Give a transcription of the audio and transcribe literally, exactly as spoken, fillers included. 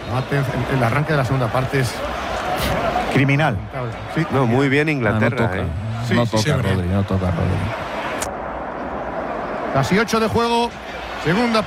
El, el arranque de la segunda parte es criminal. Sí. No, muy bien Inglaterra. No, no toca, ¿eh? Sí, no sí, toca sí, Rodri, no toca Rodri. Casi ocho de juego. Segunda